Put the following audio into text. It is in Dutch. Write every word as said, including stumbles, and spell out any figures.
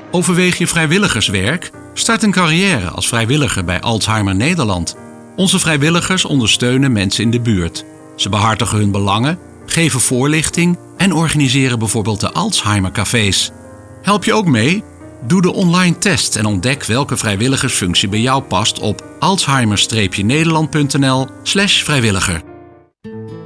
Overweeg je vrijwilligerswerk? Start een carrière als vrijwilliger bij Alzheimer Nederland. Onze vrijwilligers ondersteunen mensen in de buurt. Ze behartigen hun belangen, geven voorlichting en organiseren bijvoorbeeld de Alzheimer-cafés. Help je ook mee? Doe de online test en ontdek welke vrijwilligersfunctie bij jou past op alzheimer-nederland punt n l slash vrijwilliger.